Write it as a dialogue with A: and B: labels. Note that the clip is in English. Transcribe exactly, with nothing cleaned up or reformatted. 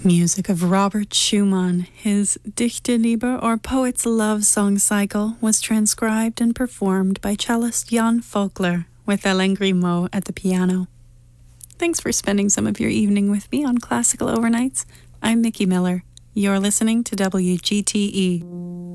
A: Music of Robert Schumann. His Dichterliebe, or Poet's Love Song Cycle, was transcribed and performed by cellist Jan Folkler, with Ellen Grimaud at the piano. Thanks for spending some of your evening with me on Classical Overnights. I'm Mickey Miller. You're listening to W G T E.